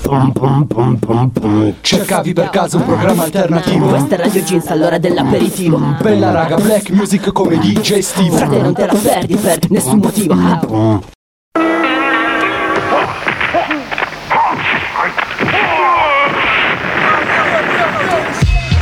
Cercavi per caso un programma alternativo? Questa è Radio Jeans all'ora dell'aperitivo. Bella raga, black music come DJ Steve. Frate, non te la perdi per nessun motivo.